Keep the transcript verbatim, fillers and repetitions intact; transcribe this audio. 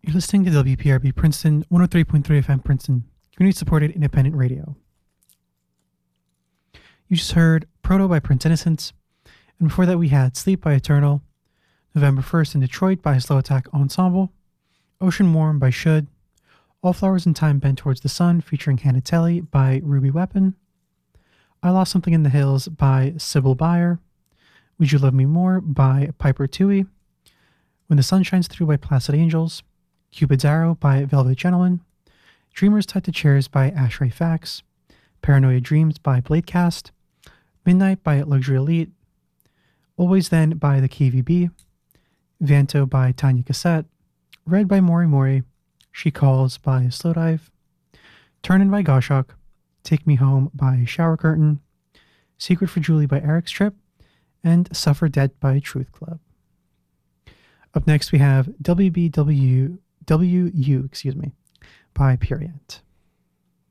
You're listening to W P R B Princeton, one oh three point three F M Princeton, community-supported independent radio. You just heard Proto by Prince Innocence, and before that we had Sleep by Eternal, November first in Detroit by Slow Attack Ensemble, Ocean Warm by Should, All Flowers in Time Bend Towards the Sun featuring Hannah Telley by Ruby Weapon, I Lost Something in the Hills by Sybil Bayer, Would You Love Me More by Piper Tui, When the Sun Shines Through by Placid Angels, Cupid's Arrow by Velvet Gentleman, Dreamers Tied to Chairs by Ashray Fax, Paranoia Dreams by Bladecast, Midnight by Luxury Elite, Always Then by the K V B, Vanto by Tanya Cassette, Red by Mori Mori, She Calls by Slowdive, Turnin' by Goshawk, Take Me Home by Shower Curtain, Secret for Julie by Eric Strip, and Suffer Dead by Truth Club. Up next we have W B W W U, excuse me, by Purient.